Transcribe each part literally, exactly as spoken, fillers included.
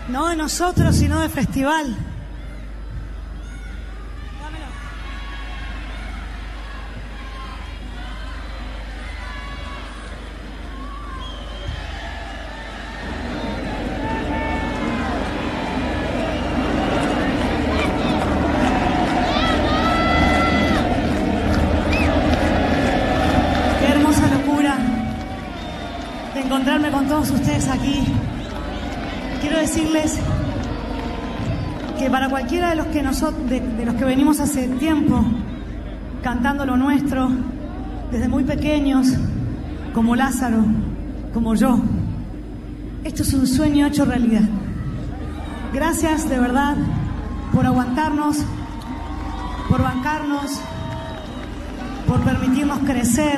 No de nosotros, sino del festival. Encontrarme con todos ustedes aquí. Quiero decirles que para cualquiera de los que nosotros, de, de los que venimos hace tiempo cantando lo nuestro, desde muy pequeños, como Lázaro, como yo, esto es un sueño hecho realidad. Gracias de verdad por aguantarnos, por bancarnos, por permitirnos crecer.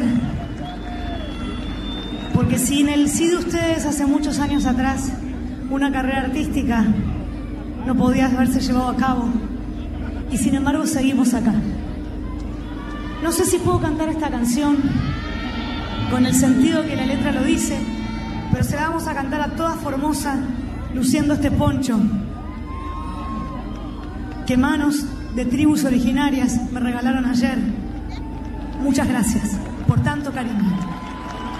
Porque sin el sí de ustedes hace muchos años atrás, una carrera artística no podía haberse llevado a cabo. Y sin embargo seguimos acá. No sé si puedo cantar esta canción con el sentido que la letra lo dice, pero se la vamos a cantar a toda Formosa luciendo este poncho que manos de tribus originarias me regalaron ayer. Muchas gracias por tanto cariño.